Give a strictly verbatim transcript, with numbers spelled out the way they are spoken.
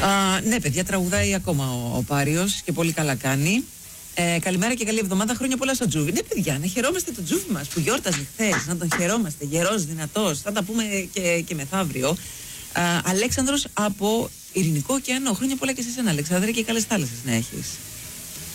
Α, ναι, παιδιά, τραγουδάει ακόμα ο, ο Πάριος και πολύ καλά κάνει. Ε, καλημέρα και καλή εβδομάδα. Χρόνια πολλά στο Τζούβι. Ναι, παιδιά, να χαιρόμαστε τον Τζούβι μας που γιόρταζε χθες. Να τον χαιρόμαστε. Γερός, δυνατός. Θα τα πούμε και, και μεθαύριο. Α, Αλέξανδρος από Ειρηνικό ωκεανό. Χρόνια πολλά και σε εσένα, Αλεξάνδρε, και καλές θάλασσες να έχεις.